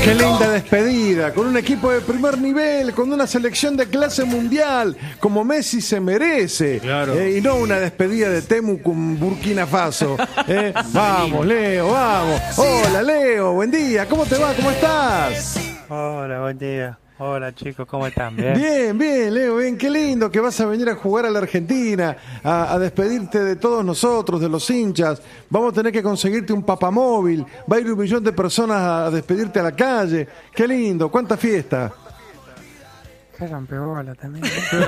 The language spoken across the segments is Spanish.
Qué linda despedida, con un equipo de primer nivel, con una selección de clase mundial, como Messi se merece. Claro. Y no una despedida de Temu con Burkina Faso. Vamos, Leo, vamos. Hola, Leo, buen día. ¿Cómo te va? ¿Cómo estás? Hola, buen día. Hola, chicos, ¿cómo están? ¿Bien? Bien, bien, Leo, bien. Qué lindo que vas a venir a jugar a la Argentina, a despedirte de todos nosotros, de los hinchas. Vamos a tener que conseguirte un papamóvil. Va a ir 1 millón de personas a despedirte a la calle. Qué lindo, cuánta fiesta. Qué campeola también.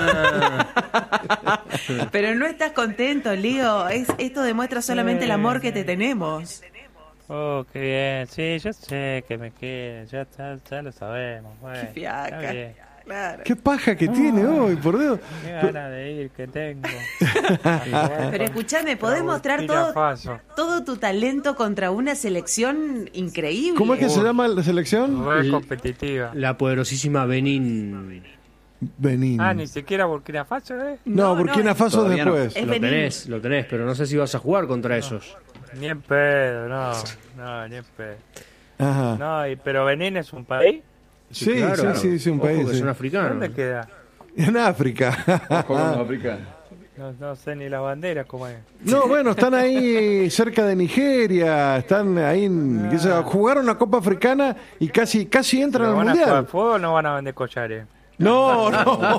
Pero no estás contento, Leo. Esto demuestra solamente el amor que te tenemos. Oh, qué bien. Sí, yo sé que me quieren. Ya lo sabemos. Bueno, Qué fiaca. está bien. Claro. Qué paja que tiene hoy, por Dios. Qué ganas de ir que tengo. Pero escúchame, podés mostrar todo tu talento contra una selección increíble. ¿Cómo es que se llama la selección? Muy competitiva. La poderosísima Benín. Benín. Ni siquiera Burkina Faso, ¿eh? No, Burkina Faso todavía no. después. Es Lo Benín. tenés, pero no sé si vas a jugar contra esos. Ni en pedo, no, ni en pedo. Ajá. No, pero Benín es un país. Sí, claro. sí, un Ojo país. que Sí. son africanos. ¿Dónde queda? En África. Juegos africanos. No sé ni las banderas cómo es. No, bueno, están ahí cerca de Nigeria, están ahí, jugaron la Copa Africana y casi entran ¿Pero al van a jugar Mundial. fútbol o no van a vender collares? No,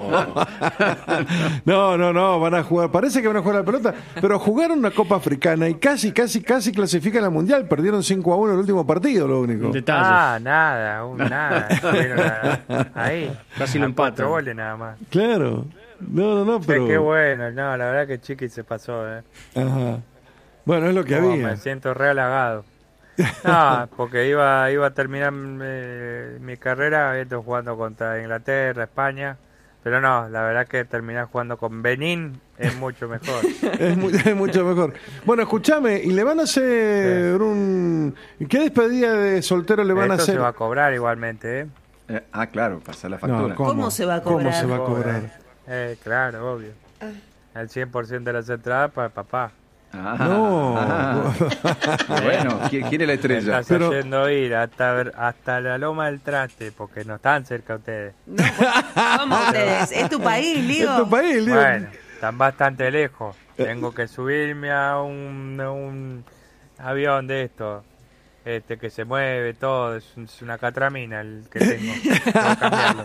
van a jugar, parece que van a jugar la pelota, pero jugaron una Copa Africana y casi clasifican al Mundial, perdieron 5-1 el último partido, lo único. Un detalle. Nada. Bueno, ahí. Casi lo empatan. 4 goles nada más. Claro. No, pero... Qué bueno, no, la verdad que Chiqui se pasó, Ajá. Bueno, es lo que había. Me siento re halagado. No, porque iba a terminar mi carrera jugando contra Inglaterra, España, pero no, la verdad que terminar jugando con Benín es mucho mejor. Es mucho mejor. Bueno, escúchame, ¿y le van a hacer un... ¿Qué despedida de soltero le van a Esto hacer? se va a cobrar igualmente, ¿eh? Claro, pasar la factura. No, ¿Cómo se va a cobrar? ¿Cómo se va a cobrar? Claro, obvio. El 100% de las entradas para el papá. No. Bueno, ¿quién es la estrella? Estás haciendo ir hasta la Loma del Traste, porque no están cerca ustedes. No, ¿cómo ustedes? ¿Es tu país, Lío? Es tu país, Lío. Bueno, están bastante lejos. Tengo que subirme a un avión de estos, que se mueve todo. Es una catramina el que tengo. Tengo que cambiarlo.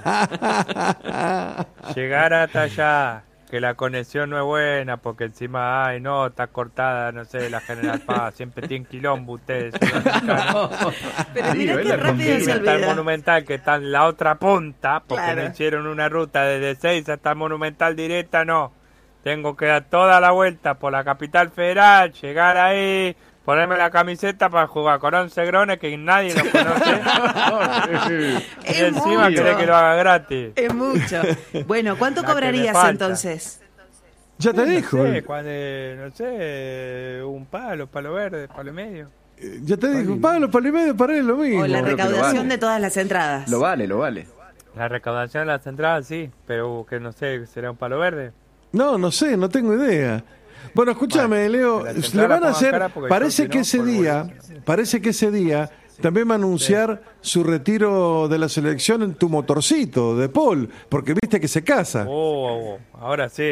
Llegar hasta allá, que la conexión no es buena, porque encima, está cortada, no sé, la General Paz. Siempre tienen quilombo ustedes. Pero mirá qué la rápido se Está el olvida. Monumental, que está en la otra punta, porque Claro. me hicieron una ruta desde 6 hasta el Monumental directa, no. Tengo que dar toda la vuelta por la capital federal, llegar ahí, ponerme la camiseta para jugar con 11 grones que nadie los conoce. Y Es encima mucho. querés que lo haga gratis. Es mucho. Bueno, ¿cuánto La que me cobrarías falta. entonces? Ya te dijo. No sé, un palo verde, palo y medio. Ya te dijo. Pablo Palimedio para él es lo mismo. O la Pero recaudación vale. de todas las entradas. Lo vale. La recaudación de las entradas sí, pero que no sé, ¿será un palo verde? No sé, no tengo idea. Bueno, escúchame, Leo, las le entradas van a pongan hacer, cara porque parece yo, si que no, ese por día, también va a anunciar su retiro de la selección en tu motorcito de Paul, porque viste que se casa. Ahora sí,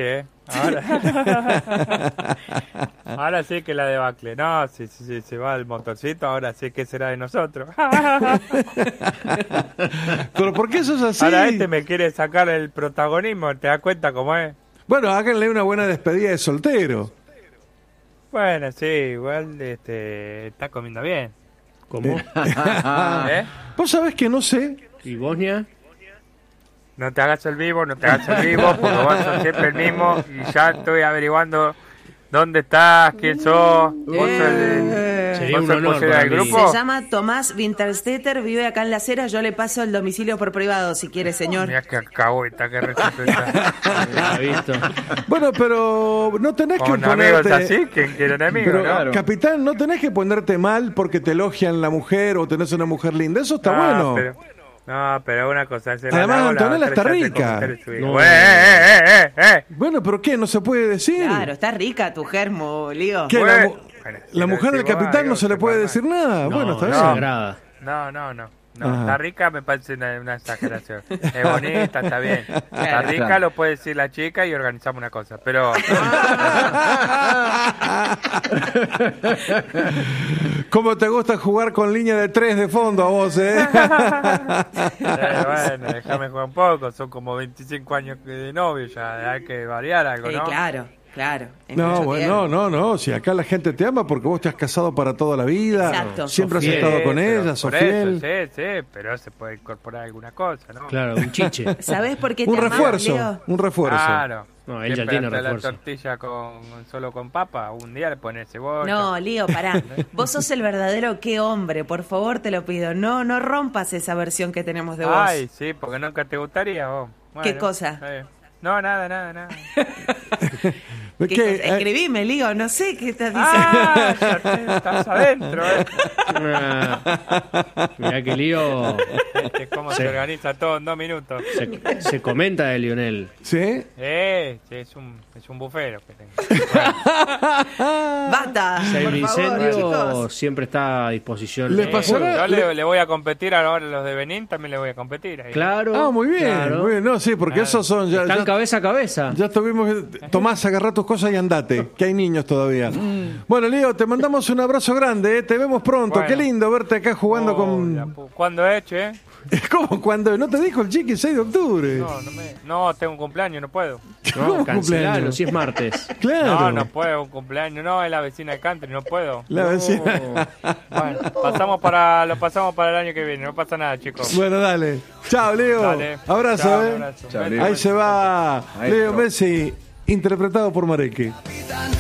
Ahora sí que la debacle. No, si se va el motorcito, ahora sí que será de nosotros. Pero ¿por qué eso es así? Ahora me quiere sacar el protagonismo, ¿te das cuenta cómo es? Bueno, háganle una buena despedida de soltero. Bueno, sí, igual está comiendo bien. ¿Cómo? ¿Eh? Vos sabés que no sé. ¿Y Bosnia? No te hagas el vivo, porque vos sos siempre el mismo y ya estoy averiguando dónde estás, quién sos. ¿Vos Sería sos un el honor pollera para del mí. grupo? Se llama Tomás Winterstetter, vive acá en Las Heras. Yo le paso el domicilio por privado, si quiere, señor. Mirá que alcahueta, que respetuosa. ¿Ha visto? Bueno, pero no tenés que Con amigos ponerte... así, ¿quién quiere enemigos, Pero, no? Claro. capitán, no tenés que ponerte mal porque te elogian la mujer o tenés una mujer linda. Eso está bueno. Pero una cosa es el Además, halago, la Antonella otra está es hacer rica. comentarios subidos. No. Bueno, pero ¿qué? ¿No se puede decir? Claro, está rica tu germo, Lío. ¿Qué? Bueno, La mujer del decís vos, capitán no digo, se le puede mal. decir nada. No, Bueno, está es bien. sagrada. No. No, Ajá. está rica me parece una exageración. Es bonita, está bien. Está Claro. rica, Claro. lo puede decir la chica y organizamos una cosa. Pero ¿Cómo te gusta jugar con línea de 3 de fondo a vos, bueno, déjame jugar un poco. Son como 25 años de novio ya. Hay que variar algo, ¿no? Claro, claro. es No, mucho bueno, tiempo. no. Si acá la gente te ama porque vos te has casado para toda la vida. Exacto. Siempre has Sos fiel. estado con pero ella, sos por fiel. eso, sí, pero se puede incorporar alguna cosa, ¿no? Claro, un chiche. ¿Sabés por qué te Un amamos, refuerzo, Leo? un refuerzo. Claro. No, él ya Siempre tiene hace refuerzo. la tortilla solo con papa. Un día le pones cebolla. No, Lío, pará. Vos sos el verdadero qué hombre, por favor, te lo pido. No rompas esa versión que tenemos de vos. Ay, sí, porque nunca te gustaría vos. ¿Qué cosa? está bien. No, nada. ¿Qué? ¿Qué cosa? Escribime, Lío, no sé qué estás diciendo. Ah, ya estás adentro, Mirá que lío Este, cómo se organiza todo en 2 minutos. se comenta de Lionel. ¿Sí? Sí, es un bufero que tengo. Basta, Si hay por un favor, incendio, chicos. siempre está a disposición. ¿Le pasó Yo nada? le voy a competir ahora los de Benín, también le voy a competir. Ahí. Claro. Ah, muy bien, claro. muy bien. No, sí, porque Claro. esos son ya. Están cabeza a cabeza. Ya tuvimos. Tomás, agarrá tus cosas y andate, que hay niños todavía. Bueno, Lío, te mandamos un abrazo grande, ¿eh? Te vemos pronto. Bueno. Qué lindo verte acá jugando La con. ¿Cuándo es, che? ¿Cómo? Cuando no te dijo el chiqui 6 de octubre. No, tengo un cumpleaños, no puedo. ¿Cómo No, cancelalo, cumpleaños? si es martes. Claro. No puedo, un cumpleaños. No, es la vecina de country, no puedo. La vecina. Bueno, lo pasamos para el año que viene, no pasa nada, chicos. Bueno, dale. Chao, Leo. Dale. Abrazo, Chao, ¿eh? un abrazo. Chao, Beso. Leo. Ahí se va Maestro. Leo Messi, interpretado por Mareque.